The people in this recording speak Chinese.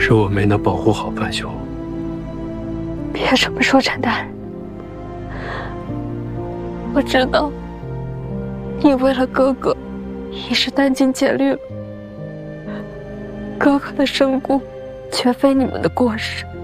是我没能保护好范兄。 别这么说，陈大人。我知道，你为了哥哥，已是殚精竭虑了。哥哥的身故，绝非你们的过失。